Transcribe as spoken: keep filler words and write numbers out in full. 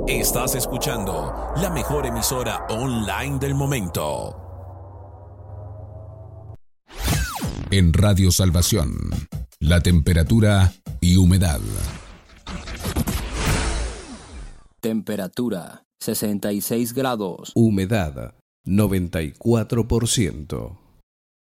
Estás escuchando la mejor emisora online del momento. En Radio Salvación, la temperatura y humedad. Temperatura sesenta y seis grados. Humedad noventa y cuatro por ciento.